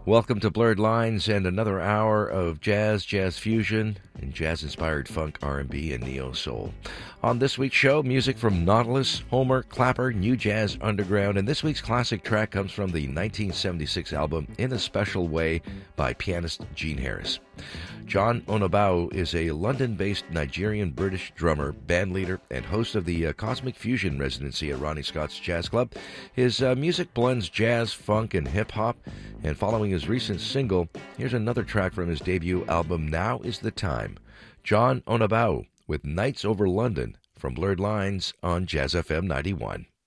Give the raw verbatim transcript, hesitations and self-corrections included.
Welcome to Blurred Lines and another hour of jazz, jazz fusion, and jazz-inspired funk, R and B, and neo-soul. On this week's show, music from Nautilus, Homer, Clapper, New Jazz Underground, and this week's classic track comes from the nineteen seventy-six album In a Special Way by pianist Gene Harris. John Onabau is a London-based Nigerian-British drummer, bandleader, and host of the uh, Cosmic Fusion residency at Ronnie Scott's Jazz Club. His uh, music blends jazz, funk, and hip-hop, and following his recent single, here's another track from his debut album, Now is the Time. John Onabau with Nights Over London from Blurred Lines on Jazz F M ninety-one.